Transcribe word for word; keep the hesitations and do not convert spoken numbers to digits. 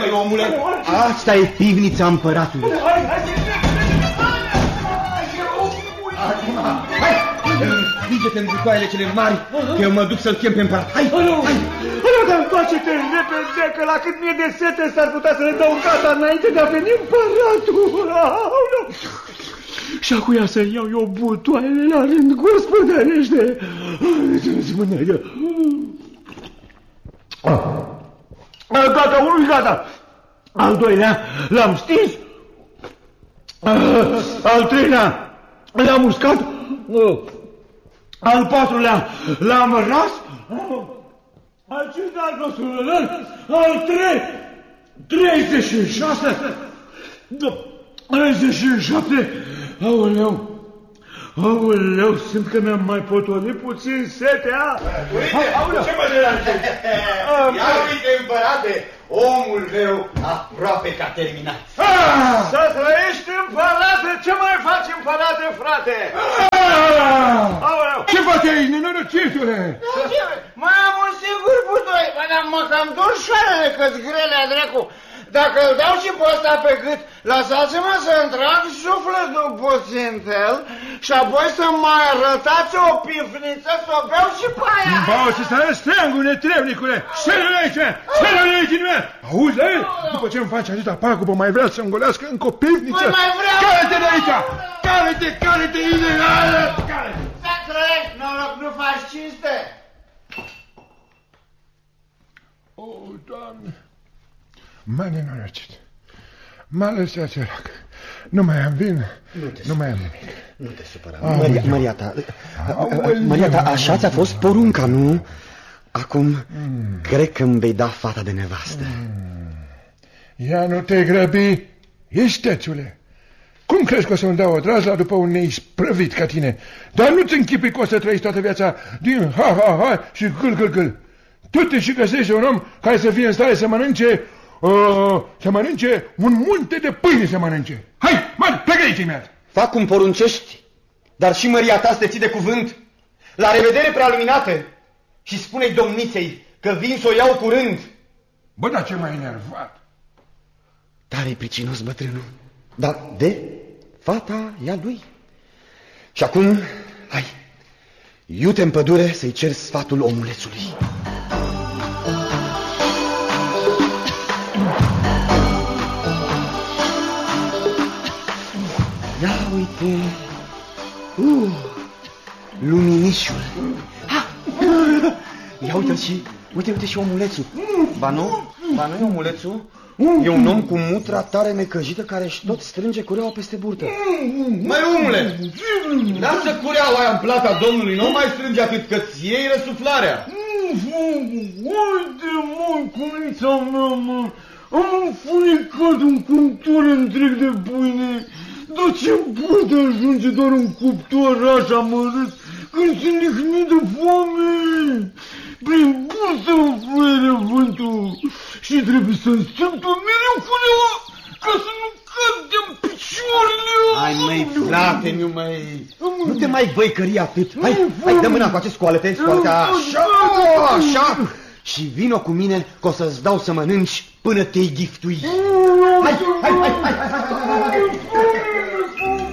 Măi, omule, asta e pivnița împăratului. Hai, împinge-te în butoaiele cele mari, că eu mă duc să-l chem pe împărat. Hai, hai, hai. Dar întoarce-te repede, că la cât mi-e de sete s-ar putea să ne dau gata înainte de a veni împăratul. Și acuia să-mi iau eu butoaiele la rând, gospodărește. Spune-te. Gata, unul gata. Al doilea l-am stins. Al treilea l-am uscat. Al patrulea l-am ras. Al cincilea al nostru, al trei, treizeci și șase, treizeci și șapte, aoleu, aoleu, simt că mi-am mai potolit puțin setea. Ce mă deranjezi? Ia uite, împărate, omul meu aproape că a terminat. Să trăiești, împărate, ce mai faci, împărate, frate? Ce faci aici, nenorocitule? Mai am un singur butoi, dar mă cam dor șoarele că-ți grele, dracu. Dacă îl dau și pe ăsta pe gât, lăsați-mă să-mi trag sufletul puțin pe el și apoi să mai arătați o pifniță să o beau și pe aia. Bau și să răstreangul, netrebnicule! Șeră-l aici! Șeră-l aici din mea! Auzi la el? După ce îmi face atâta pagubă, mai vrea să-mi golească încă o pivniță? Păi mai vreau! Care-te de aici! Care-te, care-te, ilegală! Care-te! Să trăiești, noroc, nu faci cinste! O, Doamne! M-a nenorocit. M-a lăsat sărac. Nu mai am vin, nu, nu mai am nimic. Nu te supăra. Maria, Maria ta, Maria ta, așa ți-a fost porunca, nu? Acum, mm. cred că îmi vei da fata de nevastă. Mm. Ia nu te grăbi, istețule. Cum crezi că o să-mi dau o drazla după un neisprăvit ca tine? Dar nu-ți închipui că o să trăiești toată viața din ha-ha-ha și gâl-gâl-gâl. Tu te și găsești un om care să fie în stare să mănânce... Uh, să mănânce un munte de pâine să mănânce. Hai, mă, plecă aici imediat. Fac cum poruncești, dar și Maria ta să te ții de cuvânt. La revedere, prealuminată. Și spune-i domniței că vin să o iau curând. Bă, dar ce m-ai enervat. Tare-i pricinos bătrânul. Dar de fata e a lui. Și acum, hai, iute în pădure să-i cer sfatul omulețului. Ia uite, uh, luminișul. Ha! Ia uite și, uite, uite și omulețul. Ba nu, ba nu e omulețul. E un om cu mutra tare necăjită care își tot strânge cureaua peste burtă. Măi, omule, lasă cureaua aia în plata domnului, nu mai strânge atât că-ți iei răsuflarea. Uite, mă, cunița mea, mă, am înfunicat un cuptor întreg de pâine. Dar ce poate ajunge doar un cuptor așa mărât când se lihnit de foame? Prin bursă îmi fluieră vântul și trebuie să-mi strâmp mereu culeaua ca să nu cad de-mi picioarele. Hai, măi, frate, nu mai... Nu te mai văicări atât. Hai, hai, dă mâna cu acest scoală-te, scoală-te, așa, așa. Și vino cu mine că o să-ți dau să mănânci până te-i giftui. Hai, hai, hai, hai, hai, hai, hai, hai.